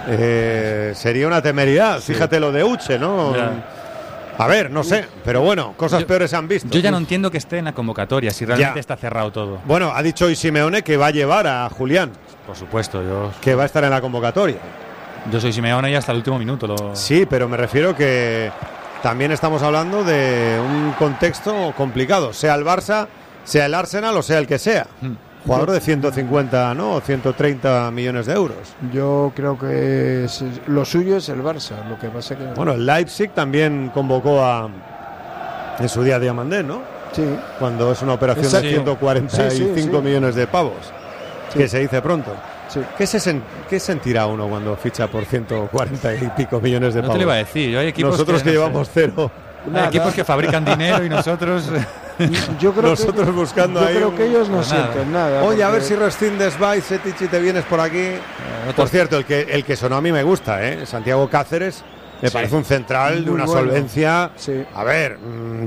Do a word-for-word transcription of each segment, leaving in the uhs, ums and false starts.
eh, sería una temeridad. Sí. Fíjate lo de Uche, ¿no? Ya. A ver, no sé, pero bueno, cosas yo, peores se han visto. Yo ya no entiendo que esté en la convocatoria, si realmente ya. está cerrado todo. Bueno, ha dicho hoy Simeone que va a llevar a Julián. Por supuesto, yo... Que va a estar en la convocatoria. Yo soy Simeone y hasta el último minuto lo... Sí, pero me refiero que también estamos hablando de un contexto complicado, sea el Barça, sea el Arsenal o sea el que sea. Hmm. Jugador de ciento cincuenta, ¿no? ciento treinta millones de euros. Yo creo que es, lo suyo es el Barça. Lo que pasa que... Bueno, el Leipzig también convocó a... En su día Diamandé, ¿no? Sí. Cuando es una operación Exacto. de ciento cuarenta y cinco sí, sí, sí. millones de pavos. Sí. Que se dice pronto. Sí. ¿Qué, se sen- ¿Qué sentirá uno cuando ficha por ciento cuarenta y pico millones de no pavos? No te lo iba a decir. Hay equipos nosotros que, que no llevamos sé. cero. Hay equipos que fabrican dinero y nosotros... Yo creo nosotros que, buscando yo ahí creo un... que ellos no pues sienten nada. nada Oye, porque... a ver si rescindes Bajcetic y te vienes por aquí. Eh, por cierto, el que, el que sonó a mí me gusta, ¿eh? Santiago Cáceres. Me sí. parece un central Muy de una bueno. solvencia. Sí. A ver,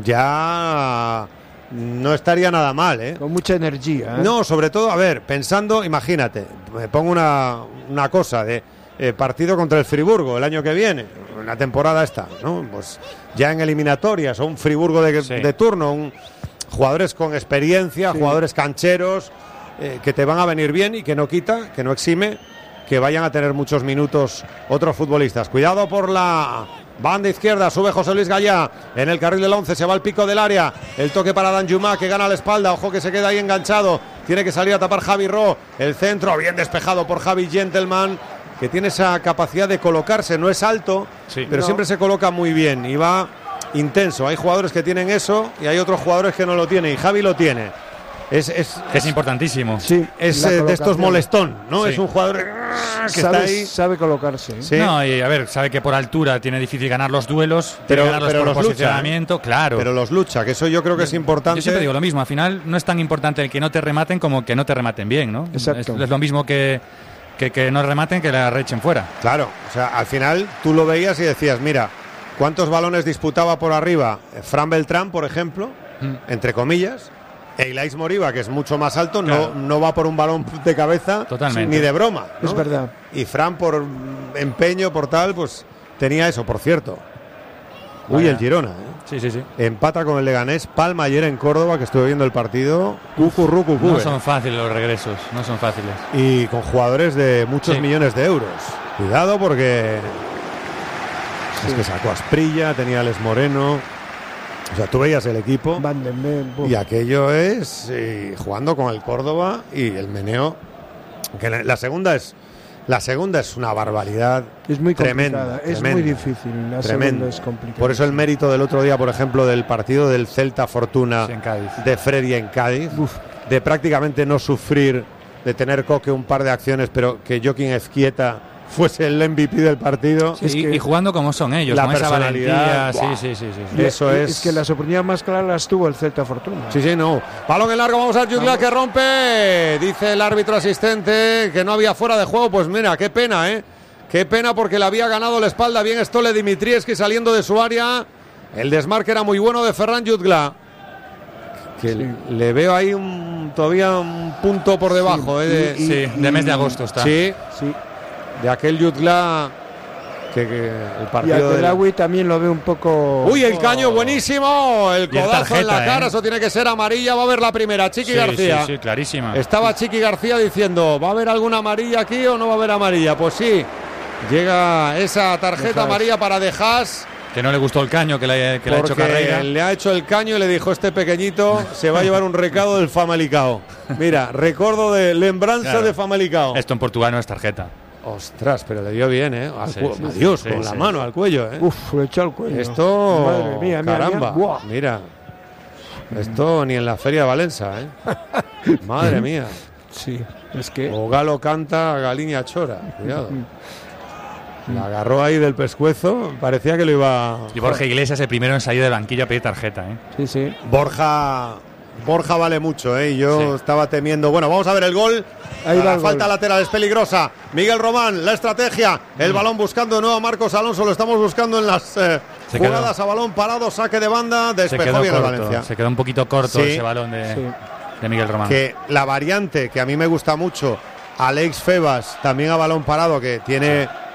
ya no estaría nada mal, ¿eh? Con mucha energía. ¿eh? No, sobre todo, a ver, pensando, imagínate, me pongo una, una cosa de eh, partido contra el Friburgo el año que viene, la temporada esta, ¿no? Pues ya en eliminatorias, o un Friburgo de, sí. de turno, un, jugadores con experiencia, sí. jugadores cancheros, eh, que te van a venir bien y que no quita, que no exime que vayan a tener muchos minutos otros futbolistas. Cuidado por la banda izquierda, sube José Luis Gallá en el carril del once, se va al pico del área, el toque para Danjuma que gana la espalda, ojo que se queda ahí enganchado, tiene que salir a tapar Javi Ro, el centro bien despejado por Javi Gentleman, que tiene esa capacidad de colocarse, no es alto, sí, pero no. siempre se coloca muy bien y va intenso. Hay jugadores que tienen eso y hay otros jugadores que no lo tienen, y Javi lo tiene. Es, es, es importantísimo. Sí, es eh, de estos molestón, ¿no? Sí. Es un jugador que sabe, está ahí. Sabe colocarse. ¿eh? ¿Sí? No, y a ver, sabe que por altura tiene difícil ganar los duelos, pero, ganarlos pero por los posicionamiento, lucha, ¿eh? claro. Pero los lucha, que eso yo creo que es importante. Yo siempre digo lo mismo, al final no es tan importante el que no te rematen como que no te rematen bien, ¿no? Exacto. Es, es lo mismo que, que que no rematen que la rechen fuera. Claro, o sea, al final tú lo veías y decías, mira, ¿cuántos balones disputaba por arriba Fran Beltrán, por ejemplo? Mm. Entre comillas. Eilais Moriba, que es mucho más alto, claro. no, no va por un balón de cabeza Totalmente. ni de broma, ¿no? Es verdad. Y Fran, por empeño, por tal, pues tenía eso, por cierto. Uy, Vaya. el Girona, ¿eh? Sí, sí, sí. Empata con el Leganés, Palma ayer en Córdoba, que estuve viendo el partido. Cucurru, cucú, no son fáciles los regresos, no son fáciles. Y con jugadores de muchos sí. millones de euros. Cuidado porque sí. es que sacó a Asprilla, tenía a Les Moreno. O sea, tú veías el equipo Van de Men, y aquello es eh, jugando con el Córdoba y el meneo. Que la, la segunda es la segunda es una barbaridad. Es muy tremenda, complicada, es tremenda, muy difícil. La tremenda. segunda es complicada. Por eso el mérito del otro día, por ejemplo, del partido del Celta Fortuna sí, en Cádiz. de Freddy en Cádiz, Uf. de prácticamente no sufrir, de tener Coque un par de acciones, pero que Joaquín Ezquieta fuese el M V P del partido. Sí, es que y jugando como son ellos, la con personalidad, esa valentía, sí, sí, sí, sí. Eso es. Es que las oportunidades más claras las tuvo el Celta Fortuna. Sí, sí, no. Balón en largo, vamos al Jutgla que rompe. Dice el árbitro asistente que no había fuera de juego. Pues mira, qué pena, ¿eh? Qué pena porque le había ganado la espalda bien Stole Dimitrievski saliendo de su área. El desmarque era muy bueno de Ferran Jutgla. Que sí. le veo ahí un, todavía un punto por debajo, sí, ¿eh? De, y, y, sí, de mes de agosto está. Sí, sí. De aquel Jutgla que, que el partido. Y Abdelawi del... también lo ve un poco. Uy, el caño buenísimo. El codazo tarjeta, en la cara. ¿eh? Eso tiene que ser amarilla. Va a haber la primera. Chiqui sí, García. Sí, sí, clarísima. Estaba Chiqui García diciendo: ¿va a haber alguna amarilla aquí o no va a haber amarilla? Pues sí. Llega esa tarjeta Dejas. amarilla para De Haas. Que no le gustó el caño que le, que le ha hecho Carreira. Le ha hecho el caño y le dijo: este pequeñito se va a llevar un recado del Famalicao. Mira, recuerdo de lembranza claro. de Famalicao. Esto en Portugal no es tarjeta. Ostras, pero le dio bien, ¿eh? Al sí, cu- sí, Adiós, sí, con sí, la sí. mano al cuello, ¿eh? Uf, le echó al cuello. Esto, madre mía, mira, caramba, mira. mira. Esto ni en la feria de Valencia, ¿eh? Madre mía. Sí, es que... O Galo canta, Galiña chora, cuidado. La agarró ahí del pescuezo, parecía que lo iba... Y Borja Iglesias el primero en salir de banquillo a pedir tarjeta, ¿eh? Sí, sí. Borja... Borja vale mucho, ¿eh? Yo sí. estaba temiendo. Bueno, vamos a ver el gol. Ahí va la el falta gol. lateral es peligrosa. Miguel Román, la estrategia. El mm. balón buscando de nuevo a Marcos Alonso. Lo estamos buscando en las eh, jugadas quedó. a balón parado. Saque de banda. Despejó bien el Valencia. Se quedó un poquito corto sí. ese balón de, sí. de Miguel Román. Que la variante que a mí me gusta mucho, Alex Febas, también a balón parado, que tiene